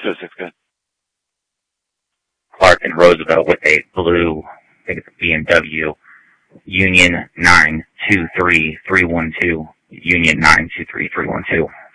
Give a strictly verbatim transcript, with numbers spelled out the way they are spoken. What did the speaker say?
oh six, good. Clark and Roosevelt with a blue, I think it's a B M W, Union nine two three three one two, Union nine two three three one two.